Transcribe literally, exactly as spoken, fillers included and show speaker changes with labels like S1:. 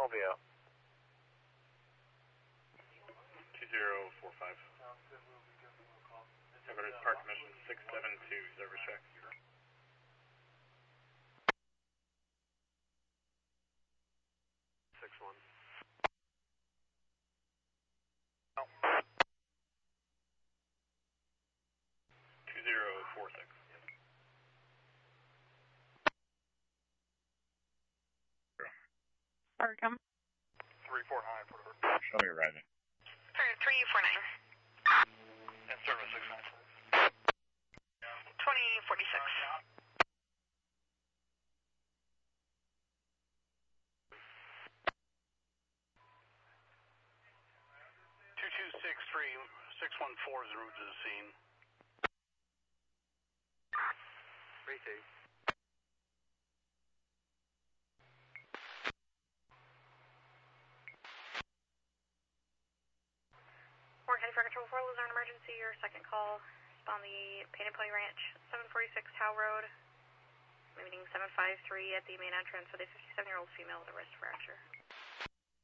S1: I'll be out.
S2: two zero four five. Everett Park Mission six seven two, service check.
S1: six one.
S2: Oh. two zero four six.
S3: Arkham.
S2: three four nine for the
S4: Show me arriving.
S3: three four nine.
S2: and service six nine six.
S3: twenty forty-six.
S2: two two six three six one four is the route to the scene.
S1: three two.
S3: Warren County Fire Control four, Luzerne emergency, your second call. On the Painted Pony Ranch, seven forty-six Howe Road. Meeting seven five three at the main entrance with a fifty-seven-year-old female with a wrist fracture.